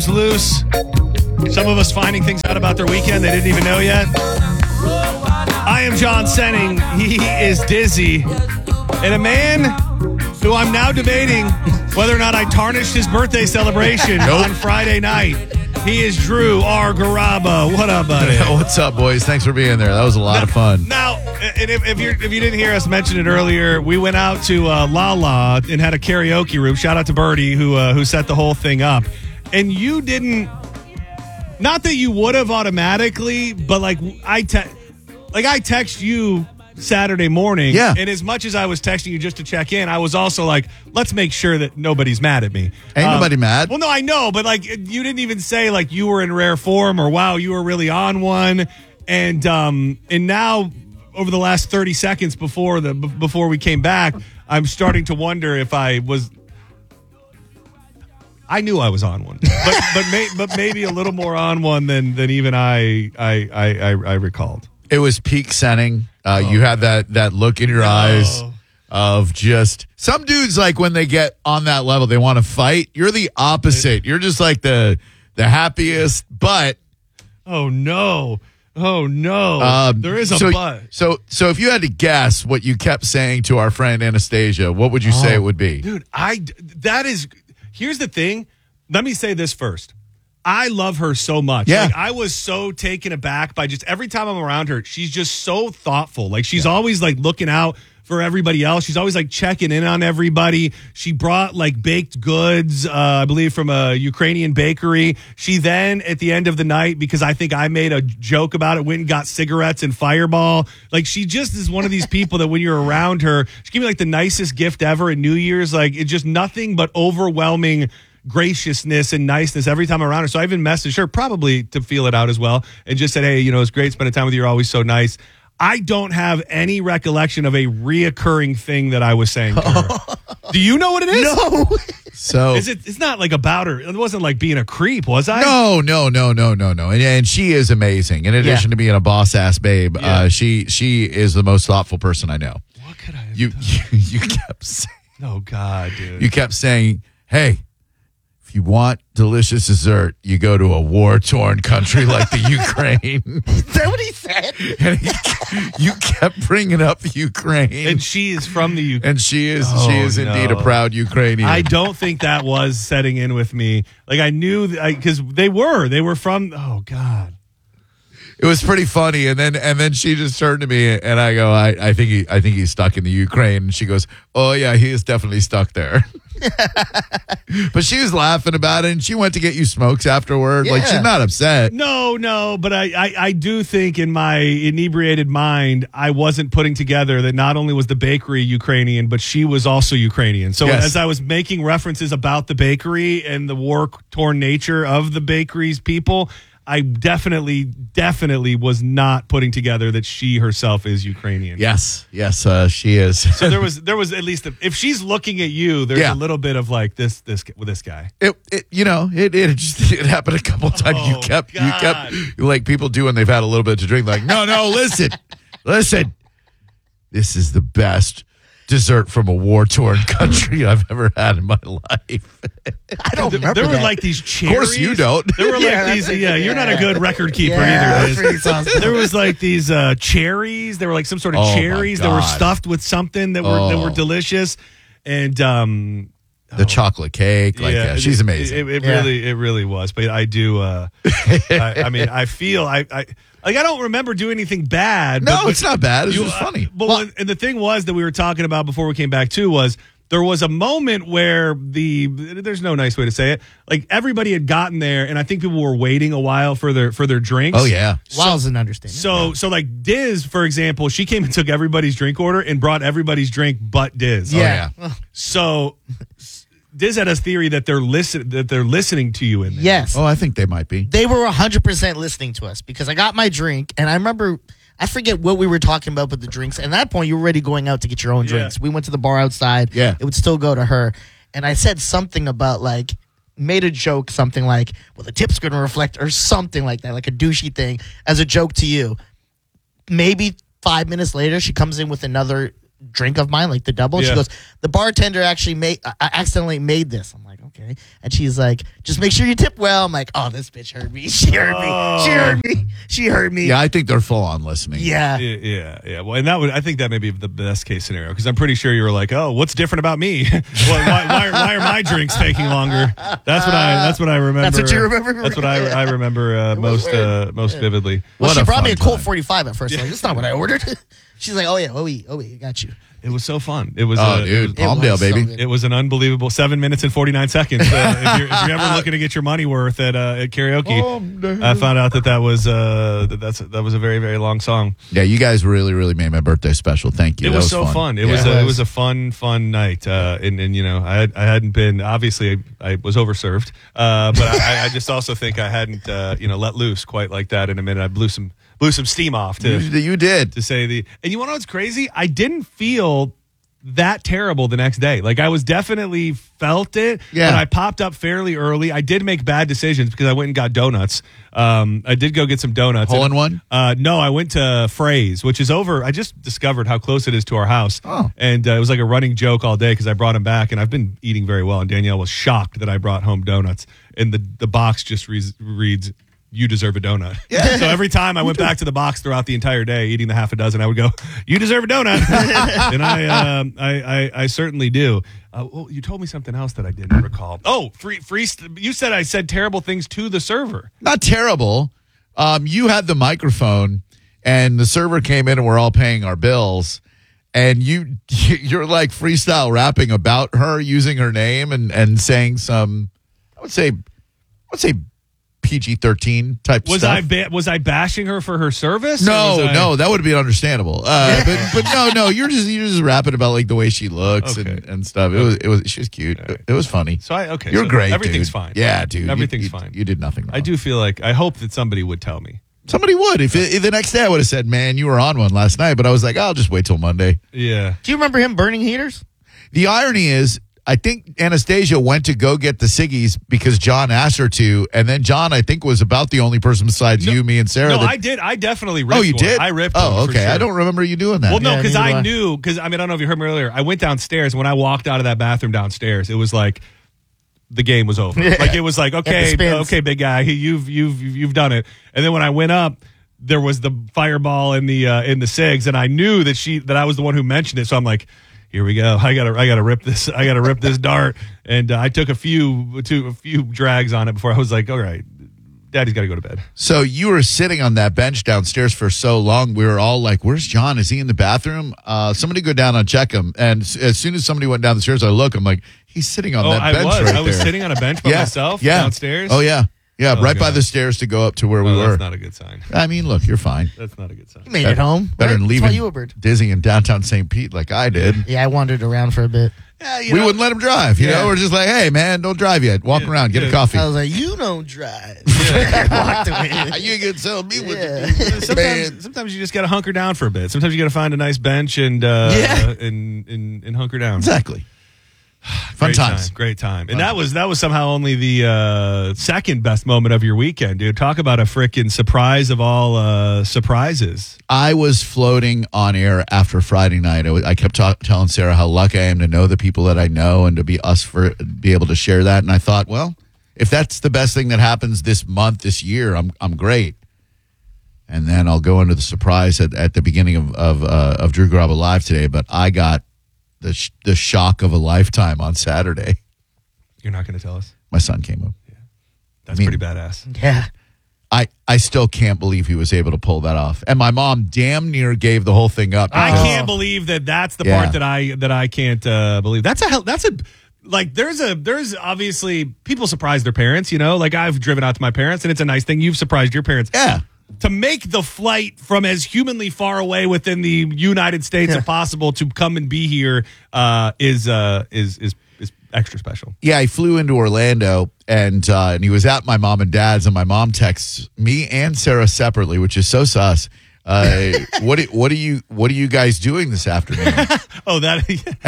Cabs loose. Some of us finding things out about their weekend they didn't even know yet. I am John Senning. He is Dizzy. And a man who I'm now debating whether or not I tarnished his birthday celebration on Friday night. He is Drew R. Garaba. What up, buddy? What's up, boys? Thanks for being there. That was a lot of fun. Now, and if you didn't hear us mention it earlier, we went out to La La and had a karaoke room. Shout out to Birdie who set the whole thing up. And you didn't, not that you would have automatically, but I text you Saturday morning. Yeah. And as much as I was texting you just to check in, I was also like, let's make sure that nobody's mad at me. Ain't nobody mad. Well, no, I know, but you didn't even say you were in rare form or wow, you were really on one. And now over the last 30 seconds before we came back, I'm starting to wonder if I knew I was on one, but maybe a little more on one than even I recalled. It was peak Senning. You had that look in your eyes of just some dudes, when they get on that level, they want to fight. You're the opposite. You're just the happiest, but oh no, there is a but. So if you had to guess what you kept saying to our friend Anastasia, what would you say it would be? Dude, here's the thing. Let me say this first. I love her so much. Yeah. I was so taken aback by just every time I'm around her, she's just so thoughtful. She's always looking out for everybody else. She's always checking in on everybody. She brought baked goods, I believe from a Ukrainian bakery. She then at the end of the night, because I think I made a joke about it, went and got cigarettes and Fireball. She just is one of these people that when you're around her, she gave me the nicest gift ever at New Year's. It's just nothing but overwhelming graciousness and niceness every time I'm around her. So I even messaged her probably to feel it out as well and just said, hey, it's great spending time with you. You're always so nice. I don't have any recollection of a reoccurring thing that I was saying to her. Do you know what it is? No. So it's not about her. It wasn't being a creep, was I? No. And she is amazing. In addition to being a boss ass babe, she is the most thoughtful person I know. What could I have you kept saying, oh God, dude. You kept saying, hey, if you want delicious dessert, you go to a war-torn country like the Ukraine. Is that what he said? And you kept bringing up Ukraine. And she is from the Ukraine. And she is indeed a proud Ukrainian. I don't think that was setting in with me. I knew, because they were from, oh God. It was pretty funny, and then she just turned to me, and I go, I think he's stuck in the Ukraine. And she goes, oh yeah, he is definitely stuck there. But she was laughing about it, and she went to get you smokes afterward. Yeah. She's not upset. No, but I do think in my inebriated mind, I wasn't putting together that not only was the bakery Ukrainian, but she was also Ukrainian. So Yes. as I was making references about the bakery and the war-torn nature of the bakery's people, I definitely was not putting together that she herself is Ukrainian. Yes, she is. So there was at least if she's looking at you, there's a little bit of this guy. It happened a couple times. Oh, You kept like people do when they've had a little bit to drink. No, listen. This is the best dessert from a war-torn country I've ever had in my life. I don't remember There were that. these cherries. Of course you don't. There were that's these. okay. You're not a good record keeper that's either. pretty Liz. awesome. There was these cherries. They were some sort of Oh, my cherries that were God. stuffed with something that were delicious. And The chocolate cake. She's amazing. It really was. But I do. I feel I don't remember doing anything bad. No, but it's not bad. It's just funny. And the thing was that we were talking about before we came back too was there was a moment where there's no nice way to say it. Everybody had gotten there, and I think people were waiting a while for their drinks. Oh yeah. Wow's an understatement. So Diz, for example, she came and took everybody's drink order and brought everybody's drink but Diz. Yeah. So Diz had a theory that they're listening to you in there. Yes. Oh, I think they might be. They were 100% listening to us because I got my drink, and I remember, I forget what we were talking about with the drinks. And at that point, you were already going out to get your own drinks. We went to the bar outside. Yeah. It would still go to her. And I said something about, made a joke, something like, well, the tip's going to reflect, or something like that, like a douchey thing, as a joke to you. Maybe 5 minutes later, she comes in with another drink of mine, like the double. Yeah. She goes, the bartender actually accidentally made this. I'm like, okay. And she's like, just make sure you tip well. I'm like, oh, this bitch heard me. She heard me. She heard me. She heard me. Yeah, I think they're full on listening. Yeah. Yeah. Well, and I think that may be the best case scenario because I'm pretty sure you were like, oh, what's different about me? why are my drinks taking longer? That's what I remember. That's what you remember? That's what I remember most vividly. Well, What she a brought me a fun Colt time. 45 at first. Like, that's not what I ordered. She's like, oh yeah, I got you. It was so fun. It was Dude, Palmdale, was so baby. good. It was an unbelievable 7 minutes and 49 seconds. If you're ever looking to get your money worth at karaoke, I found out that was a very, very long song. Yeah, you guys really, really made my birthday special. Thank you. It That was so fun. It was a fun night. And you know, I hadn't been, obviously I was overserved, but I just also think I hadn't let loose quite like that in a minute. I blew some steam off You did. to say and you want to know what's crazy? I didn't feel that terrible the next day. Like I was definitely felt it, Yeah. but I popped up fairly early. I did make bad decisions because I went and got donuts. I did go get some donuts. Hole in one? No, I went to Fray's, which is over. I just discovered how close it is to our house. Oh. And it was like a running joke all day because I brought them back and I've been eating very well. And Danielle was shocked that I brought home donuts. And the box just reads, you deserve a donut. Yeah. So every time I went back to the box throughout the entire day, eating the half a dozen, I would go, you deserve a donut. And I certainly do. Well, you told me something else that I didn't recall. Oh, you said I said terrible things to the server. Not terrible. You had the microphone, and the server came in, and we're all paying our bills. And you're like freestyle rapping about her using her name and saying some, I would say PG-13 type Was stuff. was I bashing her for her service? No, that would be understandable. But no, you're just rapping about like the way she looks Okay. and stuff. She was cute. It was funny. So You're great. Everything's dude. fine. Yeah, dude. Everything's You fine. You did nothing wrong. I do feel like I hope that somebody would tell me. Somebody would. If the next day I would have said, "Man, you were on one last night," but I was like, "I'll just wait till Monday." Yeah. Do you remember him burning heaters? The irony is, I think Anastasia went to go get the ciggies because John asked her to, and then John, I think, was about the only person besides you, me, and Sarah. No, that, I did. I definitely ripped. Oh, you one. did? I ripped. Oh, one for okay. sure. I don't remember you doing that. Well, no, Yeah, because neither do I I. knew. Because I don't know if you heard me earlier. I went downstairs, and when I walked out of that bathroom downstairs, it was like the game was over. Yeah. Like it was like, okay, spins. okay, big guy, you've done it. And then when I went up, there was the fireball in the cigs, and I knew that I was the one who mentioned it. So I'm like, here we go. I gotta rip this. I gotta rip this dart. And I took a few drags on it before I was like, all right, Daddy's got to go to bed. So you were sitting on that bench downstairs for so long. We were all like, "Where's John? Is he in the bathroom? Somebody go down and check him." And as soon as somebody went down the stairs, I look. I'm like, "He's sitting on that bench right there." I was sitting on a bench by myself downstairs. Oh yeah, right by God. the stairs to go up to where we were. That's not a good sign. I mean, look, you're fine. That's not a good sign. You made it home. Better right? than That's why leaving you Ubered. Dizzy in downtown St. Pete like I did. Yeah, I wandered around for a bit. Yeah, We wouldn't let him drive. You know, we're just like, "Hey, man, don't drive yet. Walk around, get a coffee." I was like, you don't drive. Walked away. You can tell me what Yeah. to do, man. Sometimes you just got to hunker down for a bit. Sometimes you got to find a nice bench and and hunker down. Exactly. Fun Great times. time, great time. And that was somehow only the second best moment of your weekend, dude. Talk about a freaking surprise of all surprises. I was floating on air after Friday night. I kept telling Sarah how lucky I am to know the people that I know and to be able to share that. And I thought, well, if that's the best thing that happens this month, this year, I'm great. And then I'll go into the surprise at the beginning of Drew Garabo Live today. But I got the shock of a lifetime on Saturday. You're not going to tell us? My son came up. That's pretty badass. Yeah. I still can't believe he was able to pull that off. And my mom damn near gave the whole thing up. I because- can't believe that's the part that I can't believe. There's obviously people surprise their parents, you know, like I've driven out to my parents and it's a nice thing. You've surprised your parents. Yeah. To make the flight from as humanly far away within the United States as possible to come and be here is extra special. Yeah, I flew into Orlando and he was at my mom and dad's, and my mom texts me and Sarah separately, which is so sus. What are you guys doing this afternoon? Oh, that.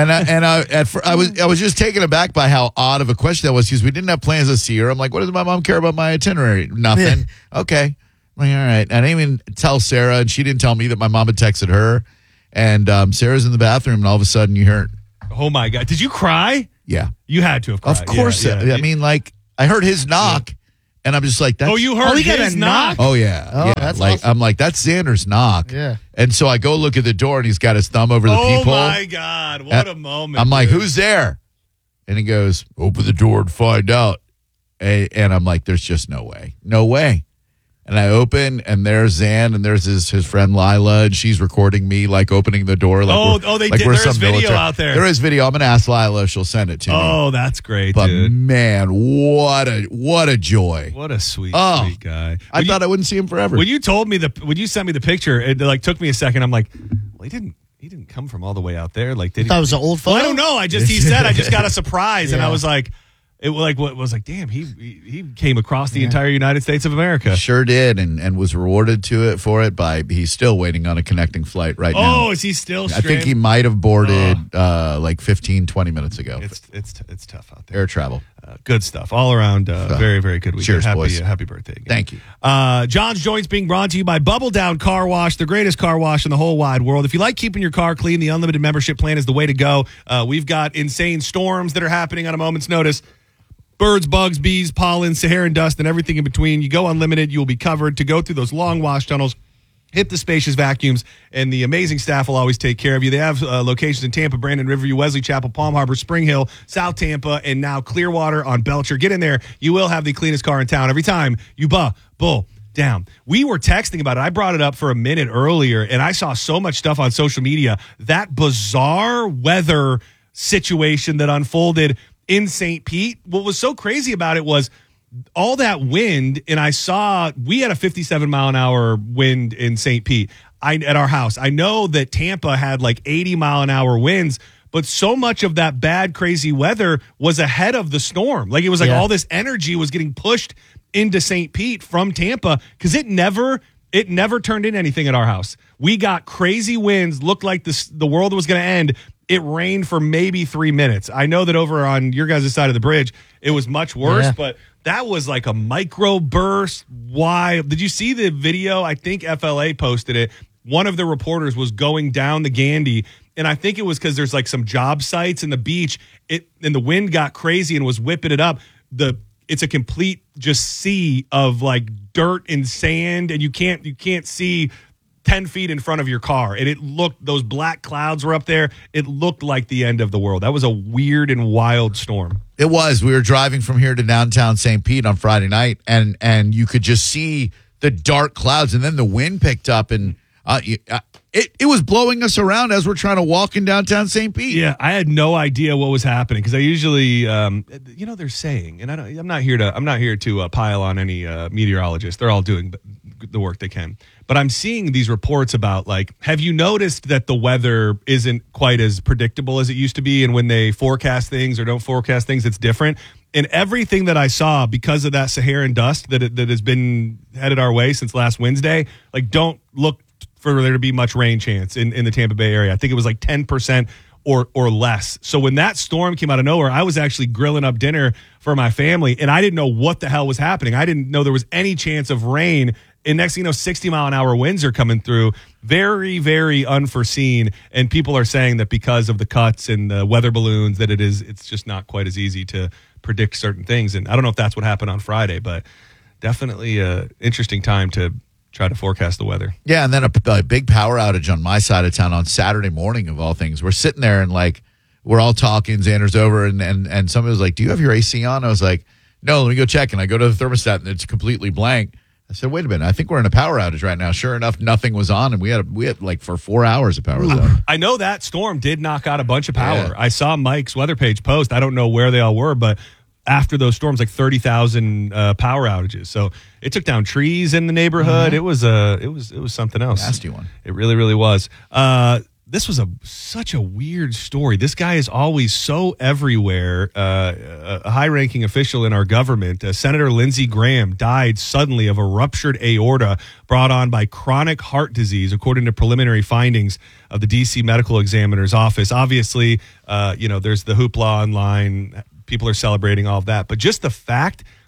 I was just taken aback by how odd of a question that was, because we didn't have plans to see her. I'm like, what does my mom care about my itinerary? Nothing. Okay. I'm like, all right. I didn't even tell Sarah, and she didn't tell me that my mom had texted her. And Sarah's in the bathroom, and all of a sudden you hear, Oh my God! Did you cry? yeah. You had to have cried. Of course. Yeah, yeah. I mean, like, I heard his knock, and I'm just like, that's, Oh, you heard he got his a knock? Oh, yeah. Oh, yeah. that's like, awesome. I'm like, that's Xander's knock. Yeah. And so I go look at the door, and he's got his thumb over the Oh peephole. my God! What a moment! I'm like, dude. who's there? And he goes, open the door and find out. And I'm like, there's just no way. No way. And I open, and there's Zan, and there's his friend Lila, and she's recording me, like, opening the door. Like they like did. we're There is some video military. out there. There is video. I'm going to ask Lila if she'll send it to me. Oh, that's great, But, dude. man, what a joy. What a sweet guy. I thought I wouldn't see him forever. When you told me when you sent me the picture, it like took me a second. I'm like, well, he didn't come from all the way out there. Like, did I thought it was an old photo. Well, I don't know. He said I just got a surprise, and I Yeah. was like, damn, he came across the entire United States of America. Sure did, and was rewarded for it by, he's still waiting on a connecting flight right now. Oh, is he still? I think he might have boarded like 15, 20 minutes ago. It's tough out there. Air travel. Good stuff all around. Very, very good weekend. Cheers, boys. Happy birthday again. Thank you. John's Joints being brought to you by Bubble Down Car Wash, the greatest car wash in the whole wide world. If you like keeping your car clean, the unlimited membership plan is the way to go. We've got insane storms that are happening on a moment's notice. Birds, bugs, bees, pollen, Saharan dust, and everything in between. You go unlimited, you'll be covered. To go through those long wash tunnels, hit the spacious vacuums, and the amazing staff will always take care of you. They have locations in Tampa, Brandon, Riverview, Wesley Chapel, Palm Harbor, Spring Hill, South Tampa, and now Clearwater on Belcher. Get in there. You will have the cleanest car in town every time you bull down. We were texting about it. I brought it up for a minute earlier, and I saw so much stuff on social media. That bizarre weather situation that unfolded in St. Pete. What was so crazy about it was all that wind, and we had a 57 mile an hour wind in St. Pete at our house. I know that Tampa had like 80 mile an hour winds, but so much of that bad, crazy weather was ahead of the storm. Like, it was like all this energy was getting pushed into St. Pete from Tampa because it never turned in anything at our house. We got crazy winds, looked like the world was going to end. It rained for maybe 3 minutes. I know that over on your guys' side of the bridge, it was much worse, but that was like a micro burst. Why? Did you see the video? I think FLA posted it. One of the reporters was going down the Gandy, and I think it was because there's like some job sites in the beach, and the wind got crazy and was whipping it up. It's a complete just sea of like dirt and sand, and you can't see 10 feet in front of your car. And those black clouds were up there. It looked like the end of the world. That was a weird and wild storm. It was. We were driving from here to downtown St. Pete on Friday night, and you could just see the dark clouds, and then the wind picked up, and it was blowing us around as we're trying to walk in downtown St. Pete. Yeah, I had no idea what was happening because I usually, they're saying, and I'm not here to pile on any meteorologists. They're all doing the work they can. But I'm seeing these reports about, like, have you noticed that the weather isn't quite as predictable as it used to be? And when they forecast things or don't forecast things, it's different. And everything that I saw because of that Saharan dust that has been headed our way since last Wednesday, like, don't look for there to be much rain chance in the Tampa Bay area. I think it was like 10% or less. So when that storm came out of nowhere, I was actually grilling up dinner for my family, and I didn't know what the hell was happening. I didn't know there was any chance of rain. And next thing you know, 60 mile an hour winds are coming through. Very, very unforeseen. And people are saying that because of the cuts and the weather balloons, that it's just not quite as easy to predict certain things. And I don't know if that's what happened on Friday, but definitely an interesting time to try to forecast the weather. Yeah, and then a big power outage on my side of town on Saturday morning, of all things. We're sitting there and, like, we're all talking, Xander's over, and somebody was like, do you have your AC on? I was like, no, let me go check. And I go to the thermostat, and it's completely blank. I said, wait a minute, I think we're in a power outage right now. Sure enough, nothing was on, and we had like for 4 hours of power was on. I know that storm did knock out a bunch of power. Yeah. I saw Mike's weather page post. I don't know where they all were, but after those storms, like 30,000 power outages. So it took down trees in the neighborhood. Mm-hmm. It was something else. Nasty one. It really, really was. This was such a weird story. This guy is always so everywhere. A high-ranking official in our government, Senator Lindsey Graham, died suddenly of a ruptured aorta brought on by chronic heart disease, according to preliminary findings of the D.C. Medical Examiner's Office. Obviously, there's the hoopla online. People are celebrating all of that. But just the fact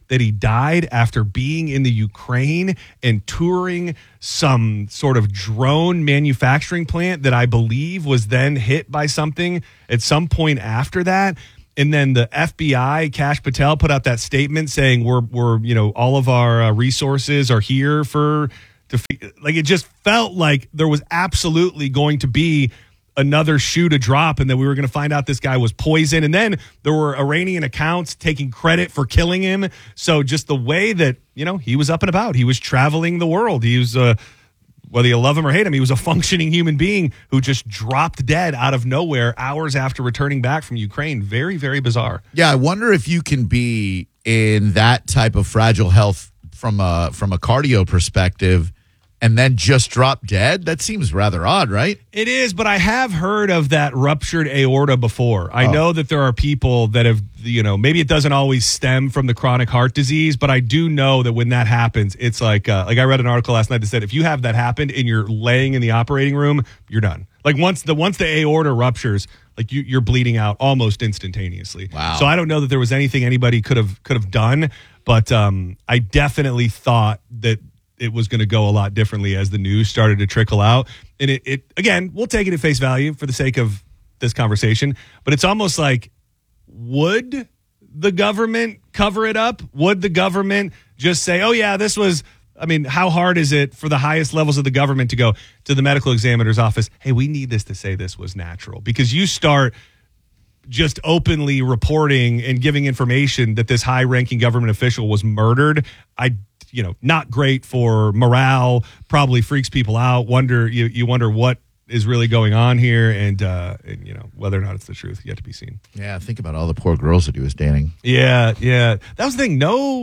that he died after being in the Ukraine and touring some sort of drone manufacturing plant that I believe was then hit by something at some point after that. And then the FBI, Kash Patel, put out that statement saying we're all of our resources are here like it just felt like there was absolutely going to be another shoe to drop and that we were going to find out this guy was poisoned. And then there were Iranian accounts taking credit for killing him. So just the way that, he was up and about, he was traveling the world. He was, whether you love him or hate him, he was a functioning human being who just dropped dead out of nowhere hours after returning back from Ukraine. Very, very bizarre. Yeah, I wonder if you can be in that type of fragile health from a cardio perspective and then just drop dead. That seems rather odd, right? It is, but I have heard of that ruptured aorta before. I know that there are people that have, maybe it doesn't always stem from the chronic heart disease, but I do know that when that happens, it's like I read an article last night that said if you have that happen and you're laying in the operating room, you're done. Like once the aorta ruptures, like you're bleeding out almost instantaneously. Wow. So I don't know that there was anything anybody could have done, but I definitely thought that it was going to go a lot differently as the news started to trickle out. And it again, we'll take it at face value for the sake of this conversation, but it's almost like, would the government cover it up? Would the government just say, oh yeah, this was, how hard is it for the highest levels of the government to go to the medical examiner's office? Hey, we need this to say this was natural, because you start just openly reporting and giving information that this high-ranking government official was murdered. Not great for morale, probably freaks people out. You wonder what is really going on here, and whether or not it's the truth, yet to be seen. Yeah, think about all the poor girls that he was dating. Yeah. That was the thing.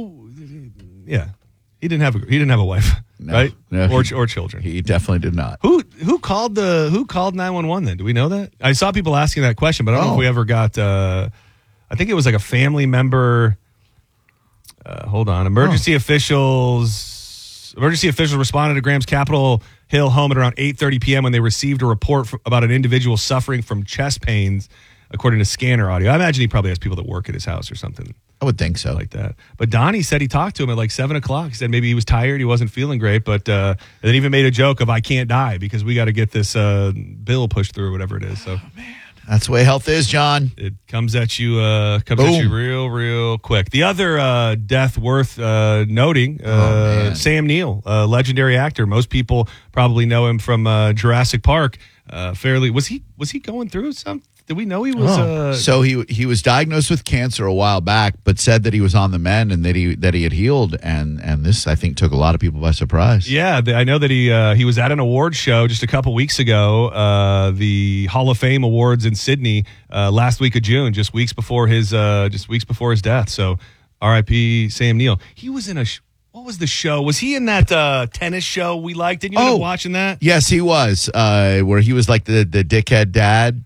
He didn't have a wife, No, right? no. Or children. He definitely did not. Who called 911 then? Do we know that? I saw people asking that question, but I don't know if we ever got. I think it was like a family member. Hold on. Emergency officials responded to Graham's Capitol Hill home at around 8:30 p.m. when they received a report about an individual suffering from chest pains, according to scanner audio. I imagine he probably has people that work at his house or something I would think so. like that. But Donnie said he talked to him at like 7 o'clock. He said maybe he was tired, he wasn't feeling great, but and then even made a joke of, I can't die because we got to get this bill pushed through or whatever it is. So That's the way health is, John. it comes at you real quick. The other death worth noting, man. Sam Neill, legendary actor. Most people probably know him from Jurassic Park. Was he going through something? Did we know he was? So he was diagnosed with cancer a while back, but said that he was on the mend and that he had healed, and this, I think, took a lot of people by surprise. Yeah, I know that he was at an award show just a couple weeks ago, the Hall of Fame Awards in Sydney, last week of June, just weeks before his death. So, R.I.P. Sam Neill. He was in what was the show? Was he in that tennis show we liked? Didn't you end up watching that? Yes, he was. Where he was like the dickhead dad.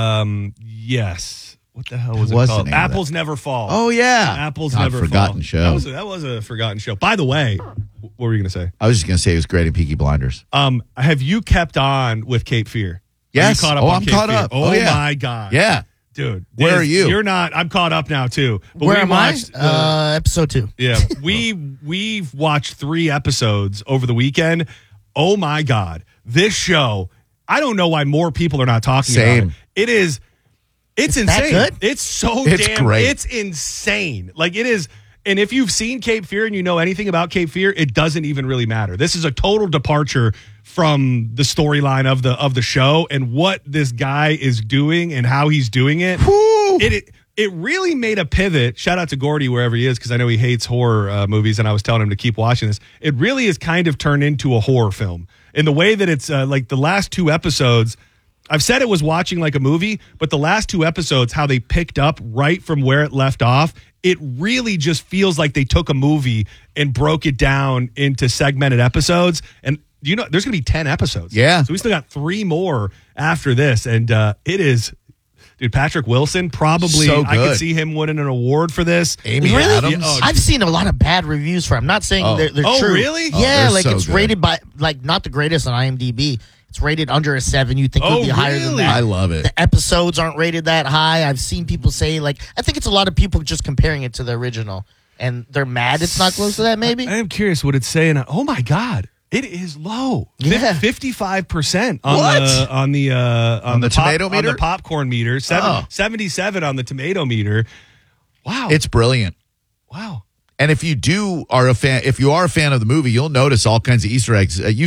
Yes. What the hell was What it was called? the name of Apples Never Fall. Oh yeah, Apples God, Never forgotten Fall. show. That was a forgotten show. By the way, what were you going to say? I was just gonna say he was great in Peaky Blinders. Have you kept on with Cape Fear? Yes. Are you caught up Oh, on I'm Cape caught Fear? up. Oh, Oh, yeah. my God. Yeah. Dude. Where are you? You're not. I'm caught up now, too. But Where we am I? watched, Episode 2. Yeah. We've watched 3 episodes over the weekend. Oh, my God. This show, I don't know why more people are not talking Same. about it. It's that insane. good? It's so It's damn great. It's insane. Like it is. And if you've seen Cape Fear and you know anything about Cape Fear, it doesn't even really matter. This is a total departure from the storyline of the show and what this guy is doing and how he's doing it. It really made a pivot. Shout out to Gordy wherever he is, because I know he hates horror movies, and I was telling him to keep watching this. It really is kind of turned into a horror film in the way that it's like the last 2 episodes. I've said it was watching like a movie, but the last 2 episodes, how they picked up right from where it left off, it really just feels like they took a movie and broke it down into segmented episodes. And there's going to be 10 episodes. Yeah. So we still got 3 more after this. And it is, dude, Patrick Wilson, probably, So I could good. see him winning an award for this. Amy Really? Adams. Yeah, oh, I've seen a lot of bad reviews for it. I'm not saying they're Oh, true. really? Yeah, Oh, they're like so it's good. rated by, like, not the greatest on IMDb. It's rated under a 7. You think it would be higher than really? that. I love it. The episodes aren't rated that high. I've seen people say, like, I think it's a lot of people just comparing it to the original. and they're mad it's not close to that, maybe? I am curious what it's saying. Oh my God. It is low. Yeah. 55% What? on the tomato meter? on the popcorn meter. 77 on the tomato meter. Wow. It's brilliant. wow. And if you are a fan of the movie, you'll notice all kinds of Easter eggs.